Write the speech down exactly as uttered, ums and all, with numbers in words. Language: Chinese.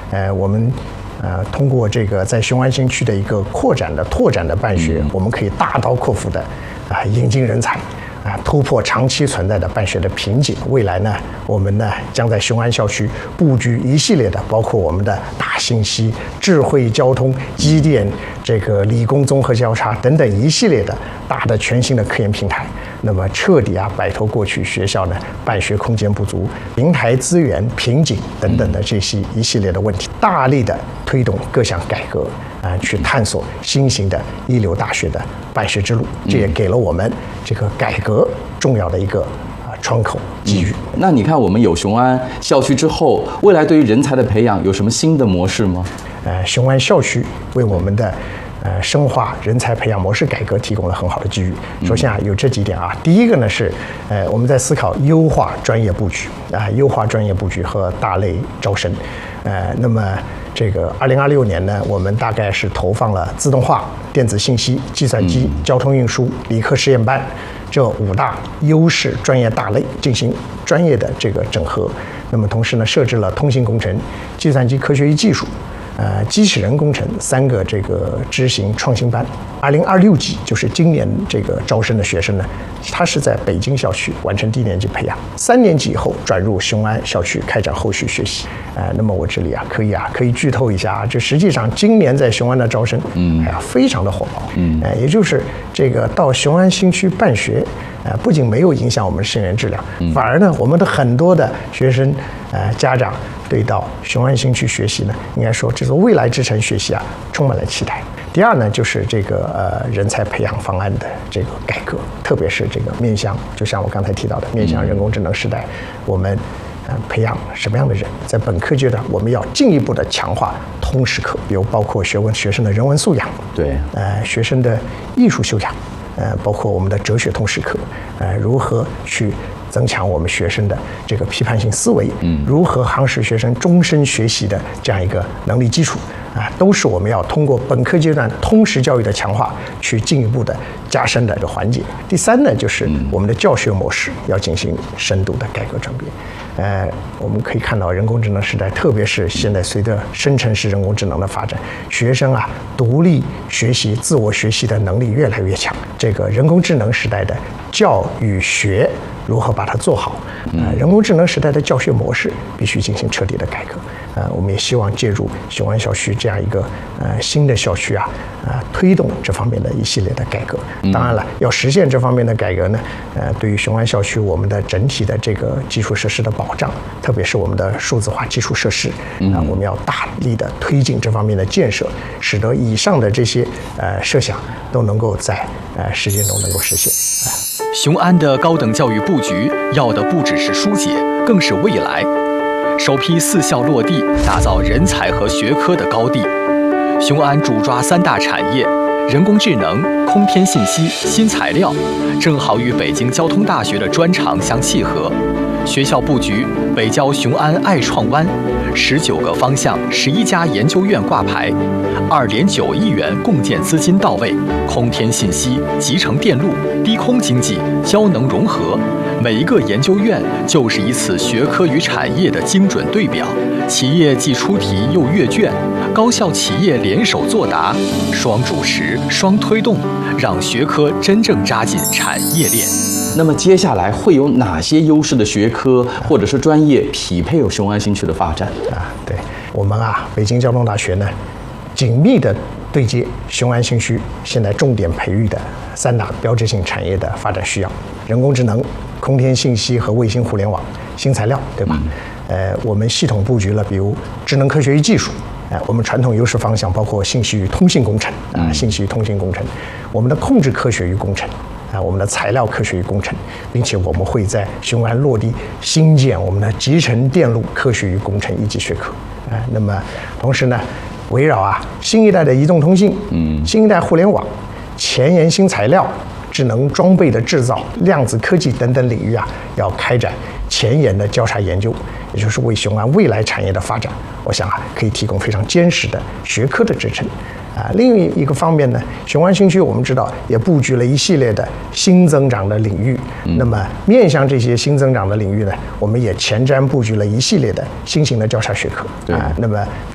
呃，我们呃通过这个在雄安新区的一个扩展的拓展的办学，我们可以大刀阔斧的啊引进人才。啊，突破长期存在的办学的瓶颈。未来呢，我们呢将在雄安校区布局一系列的，包括我们的大信息、智慧交通、机电、这个理工综合交叉等等一系列的大的全新的科研平台。那么彻底啊摆脱过去学校呢办学空间不足、平台资源瓶颈等等的这些一系列的问题，大力的推动各项改革。啊，去探索新型的一流大学的办学之路，这也给了我们这个改革重要的一个啊窗口机遇。 嗯、那你看，我们有雄安校区之后，未来对于人才的培养有什么新的模式吗？ 呃，雄安校区为我们的呃深化人才培养模式改革提供了很好的机遇。首先啊，有这几点啊，第一个呢是呃我们在思考优化专业布局啊，优化专业布局和大类招生。呃，那么这个二零二六年呢，我们大概是投放了自动化、电子信息、计算机、交通运输、理科实验班这五大优势专业大类进行专业的这个整合。那么同时呢，设置了通信工程、计算机科学与技术、呃机器人工程三个这个知行创新班。二零二六级就是今年这个招生的学生呢，他是在北京校区完成低年级培养，三年级以后转入雄安校区开展后续学习。呃，那么我这里啊，可以啊，可以剧透一下啊，这实际上今年在雄安的招生，嗯，哎呀，非常的火爆，嗯，呃，也就是这个到雄安新区办学，呃，不仅没有影响我们生源质量，嗯、反而呢，我们的很多的学生，呃，家长对到雄安新区学习呢，应该说这座未来之城学习啊，充满了期待。第二呢，就是这个呃人才培养方案的这个改革，特别是这个面向，就像我刚才提到的，面向人工智能时代，我们呃培养什么样的人？在本科阶段，我们要进一步的强化通识课，比如包括学问学生的人文素养， 对， 呃学生的艺术修养，呃包括我们的哲学通识课，呃如何去增强我们学生的这个批判性思维，嗯，如何夯实学生终身学习的这样一个能力基础。啊，都是我们要通过本科阶段通识教育的强化，去进一步的加深的这个环节。第三呢，就是我们的教学模式要进行深度的改革转变。呃，我们可以看到人工智能时代，特别是现在随着生成式人工智能的发展，学生啊独立学习、自我学习的能力越来越强。这个人工智能时代的教与学如何把它做好？呃，人工智能时代的教学模式必须进行彻底的改革。呃，我们也希望借助雄安校区这样一个呃新的校区啊，呃，推动这方面的一系列的改革。当然了，要实现这方面的改革呢，呃，对于雄安校区我们的整体的这个基础设施的保障，特别是我们的数字化基础设施，啊、呃，我们要大力的推进这方面的建设，使得以上的这些呃设想都能够在呃实践中能够实现。呃、 雄安的高等教育布局要的不只是疏解，更是未来。首批四校落地，打造人才和学科的高地。雄安主抓三大产业：人工智能、空天信息、新材料，正好与北京交通大学的专长相契合。学校布局：北交雄安爱创湾，十九个方向，十一家研究院挂牌，二点九亿元共建资金到位。空天信息、集成电路、低空经济、交能融合，每一个研究院就是一次学科与产业的精准对表。企业既出题又阅卷，高校企业联手作答，双主持、双推动，让学科真正扎进产业链。 那么接下来会有哪些优势的学科或者是专业匹配有雄安新区的发展啊？对我们啊，北京交通大学呢，紧密的对接雄安新区现在重点培育的三大标志性产业的发展需要：人工智能、空天信息和卫星互联网、新材料，对吧？嗯、呃，我们系统布局了，比如智能科学与技术。呃，我们传统优势方向包括信息与通信工程啊、呃，信息与通信工程，我们的控制科学与工程。啊，我们的材料科学与工程，并且我们会在雄安落地新建我们的集成电路科学与工程一级学科。啊，那么同时呢，围绕啊新一代的移动通信、嗯，新一代互联网、前沿新材料、智能装备的制造、量子科技等等领域啊，要开展前沿的交叉研究，也就是为雄安未来产业的发展，我想啊，可以提供非常坚实的学科的支撑。啊，另一个方面呢，雄安新区我们知道也布局了一系列的新增长的领域。嗯、那么面向这些新增长的领域呢，我们也前瞻布局了一系列的新型的交叉学科。啊，那么。